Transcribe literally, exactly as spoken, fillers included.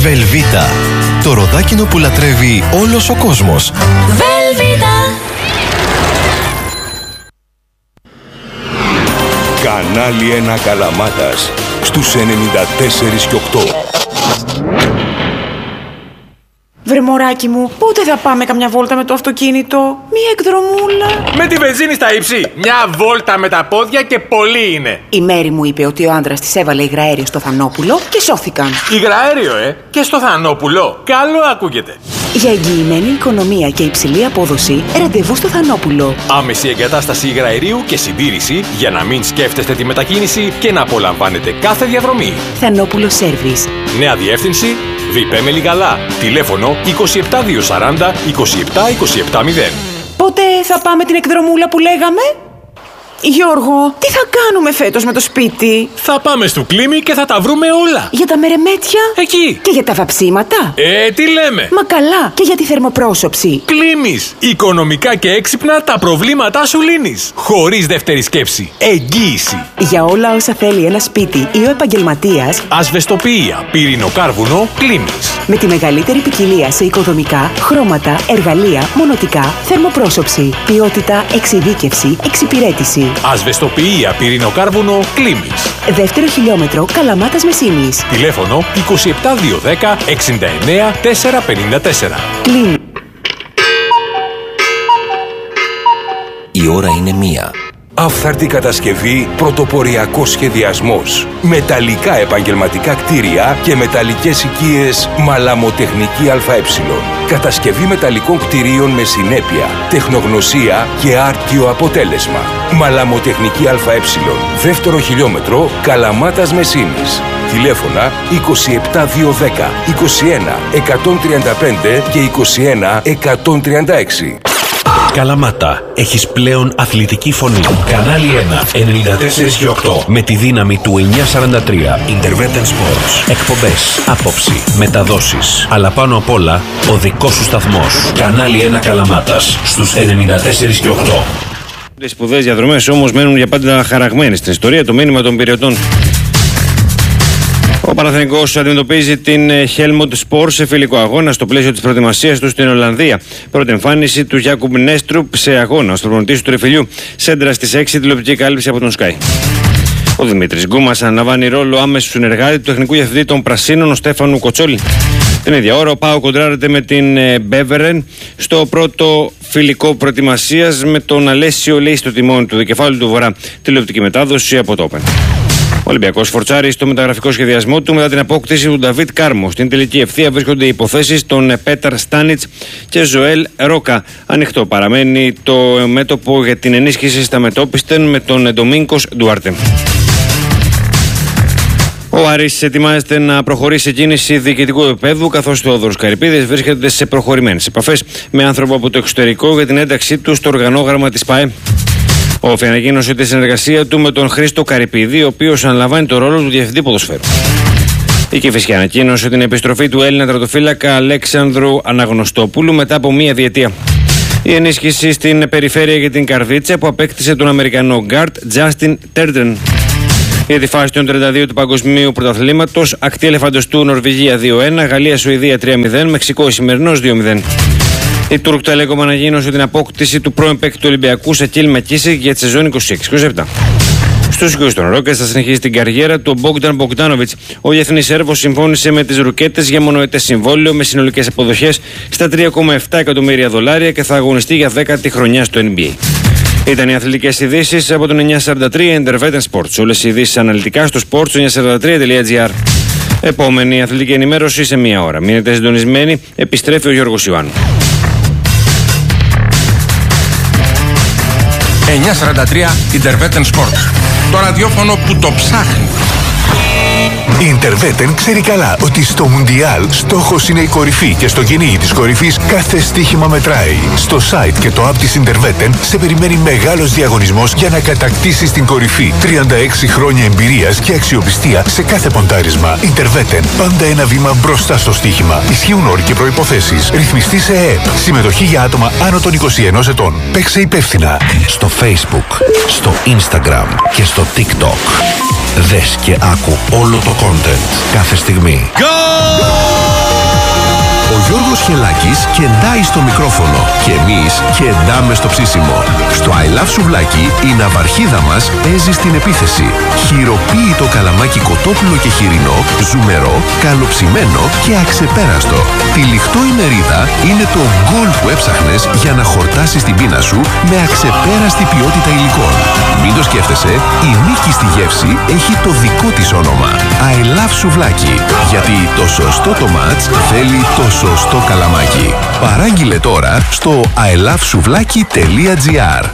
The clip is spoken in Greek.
Βελβίτα. Το ροδάκινο που λατρεύει όλος ο κόσμος. Βελβίτα. Κανάλι ένα Καλαμάτας στους ενενήντα τέσσερα και οκτώ. Βρε μωράκι μου, πότε θα πάμε καμιά βόλτα με το αυτοκίνητο? Μία εκδρομούλα. Με τη βενζίνη στα ύψη. Μια βόλτα με τα πόδια και πολύ είναι. Η Μέρη μου είπε ότι ο άντρας της έβαλε υγραέριο στο Θανόπουλο και σώθηκαν. Υγραέριο, ε! Και στο Θανόπουλο. Καλό ακούγεται. Για εγγυημένη οικονομία και υψηλή απόδοση, ραντεβού στο Θανόπουλο. Άμεση εγκατάσταση υγραερίου και συντήρηση για να μην σκέφτεστε τη μετακίνηση και να απολαμβάνετε κάθε διαδρομή. Θανόπουλο Σέρβις. Νέα διεύθυνση Διπέμελη Λιγαλά. Τηλέφωνο είκοσι επτά διακόσια σαράντα είκοσι επτά είκοσι επτά μηδέν. Πότε θα πάμε την εκδρομούλα που λέγαμε? Γιώργο, τι θα κάνουμε φέτος με το σπίτι? Θα πάμε στο Κλίμι και θα τα βρούμε όλα. Για τα μερεμέτια? Εκεί. Και για τα βαψίματα? Ε, τι λέμε. Μα καλά, και για τη θερμοπρόσωψη. Κλίμις. Οικονομικά και έξυπνα τα προβλήματά σου λύνεις. Χωρίς δεύτερη σκέψη. Εγγύηση. Για όλα όσα θέλει ένα σπίτι ή ο επαγγελματίας, ασβεστοποιία, πυρηνοκάρβουνο, Κλίμις. Με τη μεγαλύτερη ποικιλία σε οικοδομικά, χρώματα, εργαλεία, μονοτικά, θερμοπρόσωψη, ποιότητα, εξειδίκευση, εξυπηρέτηση. Ασβεστοποιία, πυρηνοκάρβουνο, Κλίμις. Δεύτερο χιλιόμετρο, Καλαμάτας Μεσίνης. Τηλέφωνο είκοσι επτά διακόσια δέκα εξήντα εννέα τετρακόσια πενήντα τέσσερα. Κλίμις. Η ώρα είναι μία. Αυθαρτή κατασκευή, πρωτοποριακός σχεδιασμός. Μεταλλικά επαγγελματικά κτίρια και μεταλλικές οικίες Μαλαμοτεχνική ΑΕ. Κατασκευή μεταλλικών κτιρίων με συνέπεια, τεχνογνωσία και άρτιο αποτέλεσμα. Μαλαμοτεχνική ΑΕ. Δεύτερο χιλιόμετρο, Καλαμάτας Μεσίνης. Τηλέφωνα είκοσι επτά διακόσια δέκα είκοσι ένα εκατόν τριάντα πέντε και είκοσι ένα εκατόν τριάντα έξι. Καλαμάτα, έχεις πλέον αθλητική φωνή. Κανάλι ένα, ενενήντα τέσσερα και οκτώ. Με τη δύναμη του εννιακόσια σαράντα τρία. Intervetten Sports. Εκπομπές, άποψη, μεταδόσεις. Αλλά πάνω απ' όλα, ο δικός σου σταθμός. Κανάλι ένα Καλαμάτας, στους ενενήντα τέσσερα και οκτώ. Οι σπουδαίες διαδρομές όμως μένουν για πάντα χαραγμένες στην ιστορία. Το μήνυμα των πυρεωτών. Ο Παναθηναϊκός αντιμετωπίζει την Helmond Sport σε φιλικό αγώνα στο πλαίσιο της προετοιμασίας του στην Ολλανδία. Πρώτη εμφάνιση του Γιάκουμπ Νέστρουπ σε αγώνα ως προπονητής του Τριφυλιού. Σέντρα στις έξι, τηλεοπτική κάλυψη από τον Sky. Ο Δημήτρης Γκούμας αναλαμβάνει ρόλο άμεσου συνεργάτη του τεχνικού διευθυντή των Πρασίνων, ο Στέφανου Κοτσόλη. Την ίδια ώρα ο ΠΑΟΚ κοντράρεται με την Μπέβερεν στο πρώτο φιλικό προετοιμασίας με τον Αλέσιο Λέη στο τιμόνι του δικεφάλου του Βορρά. Τηλεοπτική μετάδοση από το Open. Ο Ολυμπιακός φορτσάρει στο μεταγραφικό σχεδιασμό του μετά την απόκτηση του Νταβίτ Κάρμο. Στην τελική ευθεία βρίσκονται οι υποθέσεις των Πέταρ Στάνιτς και Ζωέλ Ρόκα. Ανοιχτό παραμένει το μέτωπο για την ενίσχυση στα μετόπιστεν με τον Ντομίνκος Ντουάρτε. Ο Άρης ετοιμάζεται να προχωρήσει σε κίνηση διοικητικού επίπεδου, καθώς ο Θεόδωρος Καρυπίδης βρίσκεται σε προχωρημένες επαφές με άνθρωπο από το εξωτερικό για την ένταξή του στο οργανόγραμμα της ΠΑΕ. Ο Όφη ανακοίνωσε τη συνεργασία του με τον Χρήστο Καρυπίδη, ο οποίος αναλαμβάνει το ρόλο του διευθυντή ποδοσφαίρου. Η Κηφισιά ανακοίνωσε την επιστροφή του Έλληνα τερματοφύλακα Αλέξανδρου Αναγνωστόπουλου μετά από μία διετία. Η ενίσχυση στην περιφέρεια για την Καρδίτσα που απέκτησε τον Αμερικανό γκάρτ Τζάστιν Τέρντρεν. Για τη φάση των τριάντα δύο του Παγκοσμίου Πρωταθλήματος, ακτή ελεφαντοστού Νορβηγία δύο ένα, Γαλλία-Σουηδία τρία μηδέν, Μεξικό Ισημερινός δύο μηδέν. Η Τούρκ Τελέκομ ανακοίνωσε την απόκτηση του πρώην παίκτη του Ολυμπιακού Σακίλ Μακίσικ για τη σεζόν είκοσι έξι είκοσι επτά. Στους είκοσι των Ρόκετς θα συνεχίσει την καριέρα του Μπόγκταν Μπογκντάνοβιτς. Ο διεθνής Σέρβος συμφώνησε με τις Ρουκέτες για μονοετές συμβόλαιο με συνολικές αποδοχές στα τρία κόμμα επτά εκατομμύρια δολάρια και θα αγωνιστεί για δέκατη χρονιά στο N B A. Ήταν οι αθλητικές ειδήσεις από τον εννιακόσια σαράντα τρία Intervetten Sports. Όλες οι ειδήσεις αναλυτικά στο sports εννιακόσια σαράντα τρία τελεία τζι άρ. Επόμενη αθλητική ενημέρωση σε μία ώρα. Μείνετε συντονισμένοι, επιστρέφει ο Γιώργος Ιωάννου. εννιακόσια σαράντα τρία Intervetten Sports. Το ραδιόφωνο που το ψάχνει. Η Intervetten ξέρει καλά ότι στο Μουντιάλ στόχος είναι η κορυφή και στο κυνήγι της κορυφής κάθε στοίχημα μετράει. Στο site και το app της Intervetten σε περιμένει μεγάλος διαγωνισμός για να κατακτήσεις την κορυφή. τριάντα έξι χρόνια εμπειρίας και αξιοπιστία σε κάθε ποντάρισμα. Intervetten, πάντα ένα βήμα μπροστά στο στοίχημα. Ισχύουν όροι και προϋποθέσεις. Ρυθμιστή σε ΕΕΠ. Συμμετοχή για άτομα άνω των είκοσι ενός ετών. Παίξε υπεύθυνα. Στο Facebook, στο Instagram και στο TikTok. Δες και άκου όλο το content κάθε στιγμή. Goal! Μιχελάκης κεντάει στο μικρόφωνο και εμείς κεντάμε στο ψήσιμο. Στο I Love Σουβλάκι η ναυαρχίδα μας παίζει στην επίθεση. Χειροποίητο καλαμάκι κοτόπουλο και χοιρινό, ζουμερό, καλοψημένο και αξεπέραστο. Τυλιχτό η μερίδα είναι το γκολ που έψαχνες για να χορτάσεις την πείνα σου με αξεπέραστη ποιότητα υλικών. Μην το σκέφτεσαι, η νίκη στη γεύση έχει το δικό της όνομα. I Love Σουβλάκι. Γιατί το σωστό το μάτς θέλει το σωστό καλαμάκι. Παράγγειλε τώρα στο άι λαβ σουβλάκι τελεία τζι άρ.